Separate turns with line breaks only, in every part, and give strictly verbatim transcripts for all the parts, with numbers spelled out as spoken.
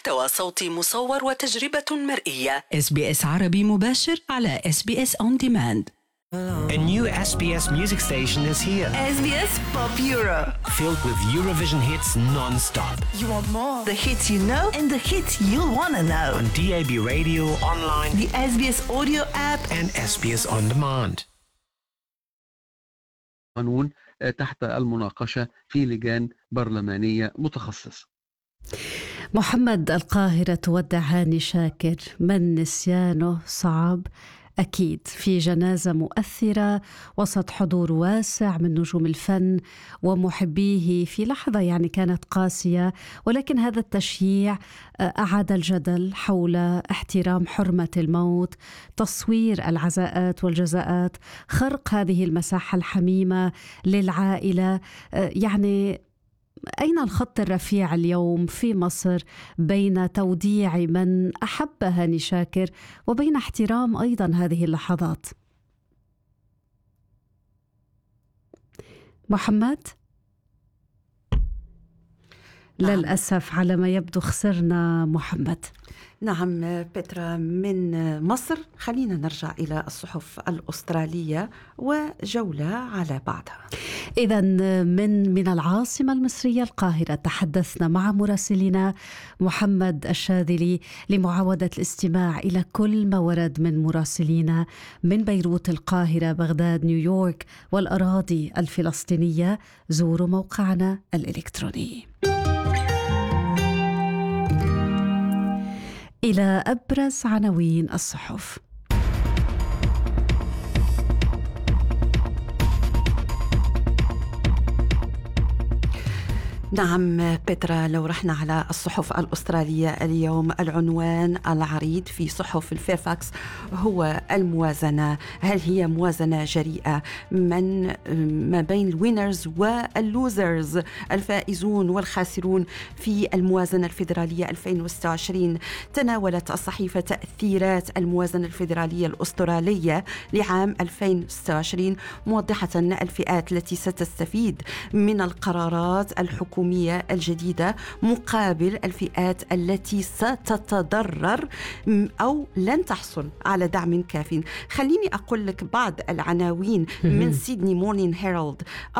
محتوى صوتي مصور وتجربة مرئية. إس بي إس عربي مباشر على إس بي إس On Demand.
A new S B S music station is here.
S B S Pop Euro.
Filled with Eurovision hits non-stop.
You want more? The hits you know and the hits you'll want to know.
On D A B radio, online,
the S B S audio app,
and S B S On Demand.
قانون تحت المناقشة في لجان برلمانية متخصصة.
محمد، القاهرة تودع هاني شاكر من نسيانه صعب أكيد، في جنازة مؤثرة وسط حضور واسع من نجوم الفن ومحبيه في لحظة يعني كانت قاسية، ولكن هذا التشييع أعاد الجدل حول احترام حرمة الموت، تصوير العزاءات والجزاءات، خرق هذه المساحة الحميمة للعائلة. يعني أين الخط الرفيع اليوم في مصر بين توديع من أحب هاني شاكر وبين احترام أيضا هذه اللحظات؟ محمد؟ نعم. للأسف على ما يبدو خسرنا محمد.
نعم بترا، من مصر خلينا نرجع إلى الصحف الأسترالية وجولة على بعضها.
إذن من من العاصمة المصرية القاهرة تحدثنا مع مراسلنا محمد الشاذلي لمعاودة الاستماع إلى كل ما ورد من مراسلينا من بيروت، القاهرة، بغداد، نيويورك والأراضي الفلسطينية. زوروا موقعنا الإلكتروني. إلى أبرز عناوين الصحف.
نعم بترا، لو رحنا على الصحف الأسترالية اليوم، العنوان العريض في صحف الفيرفاكس هو الموازنة. هل هي موازنة جريئة من ما بين الوينرز واللوزرز، الفائزون والخاسرون في الموازنة الفيدرالية ألفين وستة وعشرين؟ تناولت الصحيفة تأثيرات الموازنة الفيدرالية الأسترالية لعام ألفين وستة وعشرين، موضحة الفئات التي ستستفيد من القرارات الحكومية الجديدة مقابل الفئات التي ستتضرر أو لن تحصل على دعم كاف. خليني أقول لك بعض العناوين من سيدني مورنين هيرالد.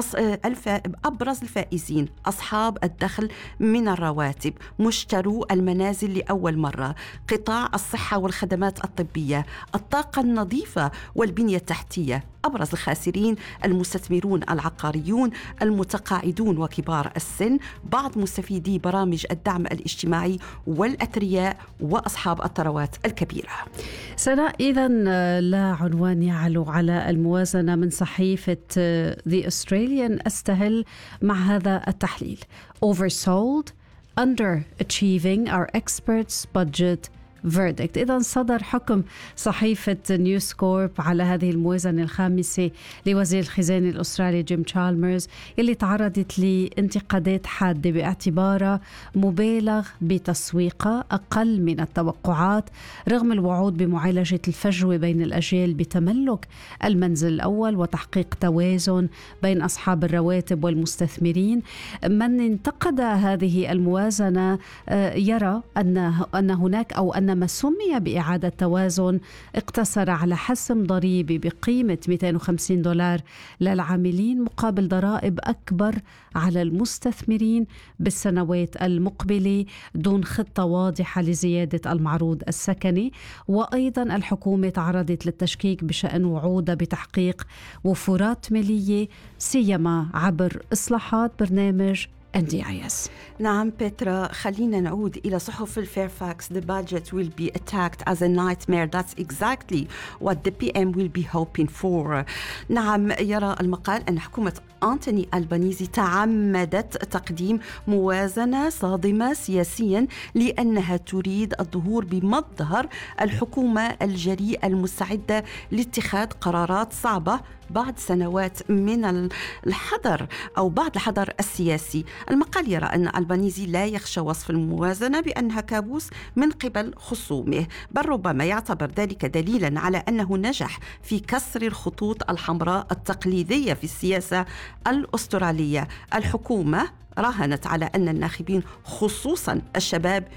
أبرز الفائزين: أصحاب الدخل من الرواتب، مشترو المنازل لأول مرة، قطاع الصحة والخدمات الطبية، الطاقة النظيفة والبنية التحتية. أبرز الخاسرين: المستثمرون العقاريون، المتقاعدون وكبار السن، بعض مستفيدي برامج الدعم الاجتماعي والأثرياء وأصحاب الثروات الكبيرة.
سناء، إذن لا عنوان يعلو على الموازنة من صحيفة The Australian. أستهل مع هذا التحليل: Oversold, Underachieving our experts budget verdict. إذن صدر حكم صحيفة نيوز كورب على هذه الموازنة الخامسة لوزير الخزانة الأسترالي جيم تشالمرز، اللي تعرضت لانتقادات حادة باعتبارها مبالغ بتسويقها، أقل من التوقعات، رغم الوعود بمعالجة الفجوة بين الأجيال بتملك المنزل الأول وتحقيق توازن بين أصحاب الرواتب والمستثمرين. من انتقد هذه الموازنة يرى أن أن هناك أو أن ما سمي بإعادة توازن اقتصر على حسم ضريبي بقيمة مئتين وخمسين دولار للعاملين مقابل ضرائب أكبر على المستثمرين بالسنوات المقبلة، دون خطة واضحة لزيادة المعروض السكني. وأيضا الحكومة تعرضت للتشكيك بشأن وعودها بتحقيق وفرات مالية، سيما عبر إصلاحات برنامج إن دي آي إس.
نعم بيترا، خلينا نعود إلى صحف الفيرفاكس. The budget will be attacked as a nightmare. That's exactly what the بي إم will be hoping for. نعم، يرى المقال أن حكومة أنتوني ألبانيزي تعمدت تقديم موازنة صادمة سياسيا لأنها تريد الظهور بمظهر الحكومة الجريئة المستعدة لاتخاذ قرارات صعبة بعد سنوات من الحظر أو بعد الحظر السياسي. المقال يرى أن ألبانيزي لا يخشى وصف الموازنة بأنها كابوس من قبل خصومه، بل ربما يعتبر ذلك دليلا على أنه نجح في كسر الخطوط الحمراء التقليدية في السياسة الأسترالية. الحكومة راهنت على أن الناخبين خصوصا الشباب